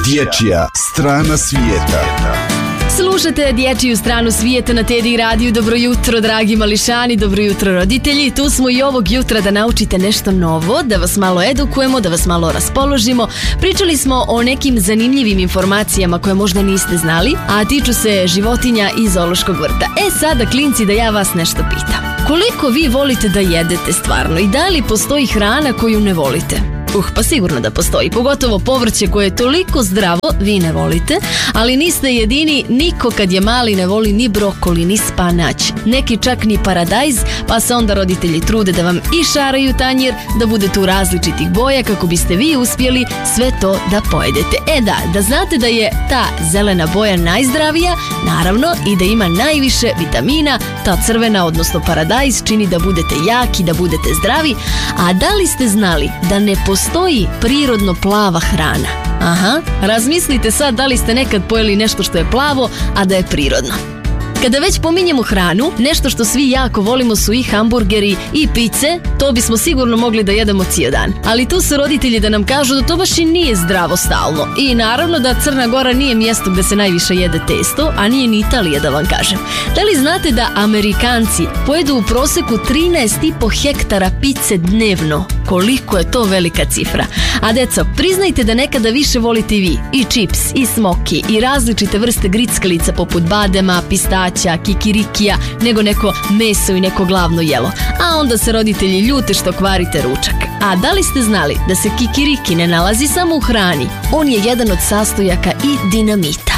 Dječja strana svijeta. Slušate Dječju stranu svijeta na Teddy radiju. Dobro jutro, dragi mališani, dobro jutro, roditelji. Tu smo i ovog jutra da naučite nešto novo, da vas malo edukujemo, da vas malo raspoložimo. Pričali smo o nekim zanimljivim informacijama koje možda niste znali, a tiču se životinja i zoološkog vrta. Sada, klinci, da ja vas nešto pitam. Koliko vi volite da jedete stvarno i da li postoji hrana koju ne volite? Pa sigurno da postoji, pogotovo povrće koje je toliko zdravo, vi ne volite, ali niste jedini, niko kad je mali ne voli ni brokoli, ni spanać, neki čak ni paradajz, pa se onda roditelji trude da vam i šaraju tanjir, da bude tu različitih boja kako biste vi uspjeli sve to da pojedete. Da znate da je ta zelena boja najzdravija, naravno, i da ima najviše vitamina, ta crvena, odnosno paradajz, čini da budete jaki, da budete zdravi, a da li ste znali da ne postoji prirodno plava hrana? Razmislite sad da li ste nekad pojeli nešto što je plavo, a da je prirodno. Kada već pominjemo hranu, nešto što svi jako volimo su i hamburgeri i pice, to bismo sigurno mogli da jedemo cijel dan. Ali tu su roditelji da nam kažu da to baš i nije zdravo stalno. I naravno da Crna Gora nije mjesto gde se najviše jede testo, a nije ni Italija, da vam kažem. Da li znate da Amerikanci pojedu u proseku 13,5 hektara pice dnevno? Koliko je to velika cifra. A deco, priznajte da nekada više volite i vi i čips, i smoki, i različite vrste grickalica poput badema, pistaća, kikirikija, nego neko meso i neko glavno jelo. A onda se roditelji ljute što kvarite ručak. A da li ste znali da se kikiriki ne nalazi samo u hrani? On je jedan od sastojaka i dinamita.